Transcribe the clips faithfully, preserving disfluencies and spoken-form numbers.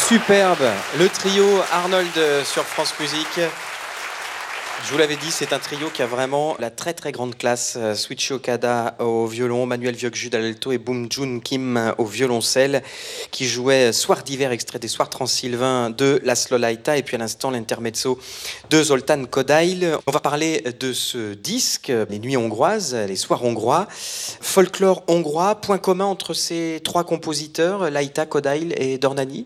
Superbe, le trio Arnold sur France Musique. Je vous l'avais dit, c'est un trio qui a vraiment la très très grande classe. Suichi Okada au violon, Manuel Vieuxjud à l'alto et Boom Joon Kim au violoncelle, qui jouait Soir d'hiver, extrait des Soirs transylvains de Laszlo Laita, et puis à l'instant l'intermezzo de Zoltán Kodály. On va parler de ce disque, les Nuits hongroises, les Soirs hongrois, folklore hongrois. Point commun entre ces trois compositeurs, Laita, Kodály et Dornányi?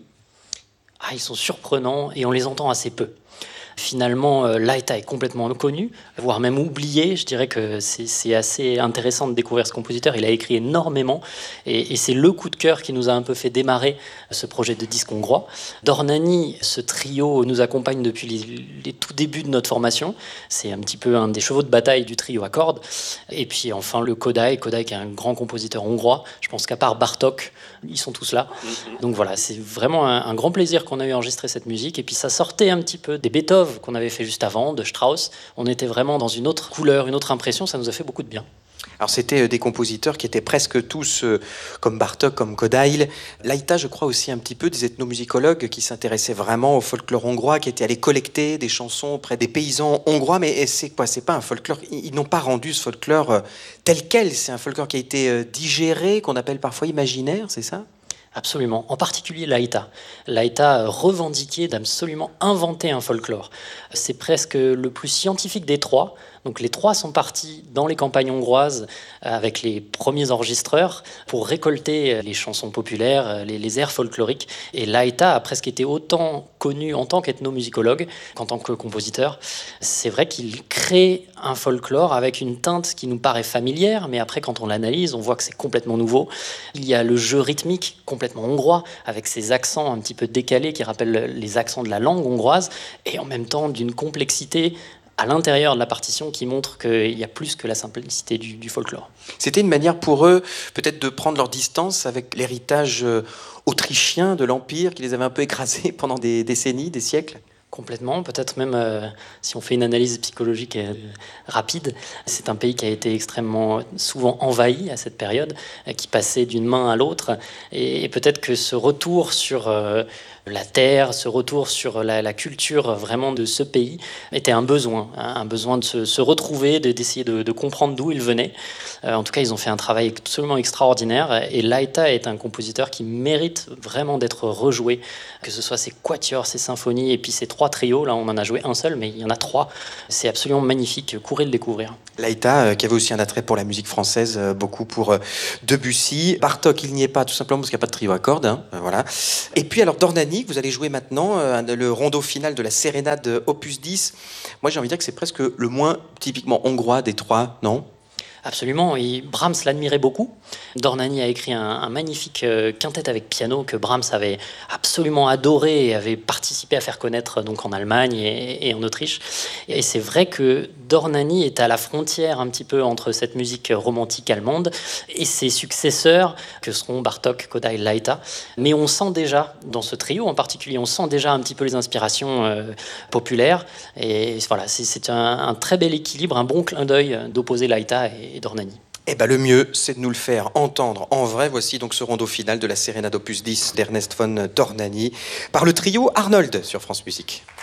Ah, ils sont surprenants et on les entend assez peu. Finalement, euh, Laita est complètement connu, voire même oublié. Je dirais que c'est, c'est assez intéressant de découvrir ce compositeur. Il a écrit énormément et, et c'est le coup de cœur qui nous a un peu fait démarrer ce projet de disque hongrois. Dornányi, ce trio nous accompagne depuis les, les tout débuts de notre formation. C'est un petit peu un des chevaux de bataille du trio à cordes. Et puis enfin le Kodály, Kodály qui est un grand compositeur hongrois. Je pense qu'à part Bartók, ils sont tous là. Donc voilà, c'est vraiment un, un grand plaisir qu'on a eu à enregistrer cette musique. Et puis ça sortait un petit peu des Beethoven qu'on avait fait juste avant, de Strauss. On était vraiment dans une autre couleur, une autre impression, ça nous a fait beaucoup de bien. Alors c'était des compositeurs qui étaient presque tous euh, comme Bartók, comme Kodály. Laita, je crois aussi un petit peu des ethnomusicologues qui s'intéressaient vraiment au folklore hongrois, qui étaient allés collecter des chansons auprès des paysans hongrois. Mais c'est quoi? C'est pas un folklore. Ils n'ont pas rendu ce folklore euh, tel quel. C'est un folklore qui a été euh, digéré, qu'on appelle parfois imaginaire, c'est ça? Absolument, en particulier Laita. Laita revendiquait d'absolument inventer un folklore. C'est presque le plus scientifique des trois. Donc les trois sont partis dans les campagnes hongroises avec les premiers enregistreurs pour récolter les chansons populaires, les, les airs folkloriques. Et Laita a presque été autant connu en tant qu'ethnomusicologue qu'en tant que compositeur. C'est vrai qu'il crée un folklore avec une teinte qui nous paraît familière, mais après quand on l'analyse, on voit que c'est complètement nouveau. Il y a le jeu rythmique complètement hongrois, avec ses accents un petit peu décalés qui rappellent les accents de la langue hongroise, et en même temps d'une complexité à l'intérieur de la partition qui montre qu'il y a plus que la simplicité du, du folklore. C'était une manière pour eux peut-être de prendre leur distance avec l'héritage autrichien de l'Empire qui les avait un peu écrasés pendant des décennies, des siècles? Complètement, peut-être même euh, si on fait une analyse psychologique euh, rapide, c'est un pays qui a été extrêmement souvent envahi à cette période, euh, qui passait d'une main à l'autre, et, et peut-être que ce retour sur euh, la terre, ce retour sur la, la culture vraiment de ce pays était un besoin, hein, un besoin de se, se retrouver, de, d'essayer de, de comprendre d'où ils venaient. Euh, en tout cas, ils ont fait un travail absolument extraordinaire, et Laita est un compositeur qui mérite vraiment d'être rejoué, que ce soit ses quatuors, ses symphonies, et puis ses trois trios. Là, on en a joué un seul, mais il y en a trois. C'est absolument magnifique. Courez le découvrir. Laita, euh, qui avait aussi un attrait pour la musique française, euh, beaucoup pour euh, Debussy. Bartók, il n'y est pas, tout simplement parce qu'il n'y a pas de trio à cordes. Hein, euh, voilà. Et puis, alors, Dornányi, que vous allez jouer maintenant, euh, le rondo final de la sérénade opus dix. Moi, j'ai envie de dire que c'est presque le moins typiquement hongrois des trois, non? Absolument, et Brahms l'admirait beaucoup. Dornányi a écrit un, un magnifique euh, quintet avec piano que Brahms avait absolument adoré et avait participé à faire connaître donc en Allemagne et, et en Autriche. Et c'est vrai que Dornányi est à la frontière un petit peu entre cette musique romantique allemande et ses successeurs que seront Bartók, Kodály, Laita. Mais on sent déjà, dans ce trio en particulier, on sent déjà un petit peu les inspirations euh, populaires. Et voilà, c'est, c'est un, un très bel équilibre, un bon clin d'œil d'opposer Laita et et Dornányi. Eh ben, le mieux, c'est de nous le faire entendre en vrai. Voici donc ce rondo final de la sérénade opus dix d'Ernest von Dornányi par le trio Arnold sur France Musique.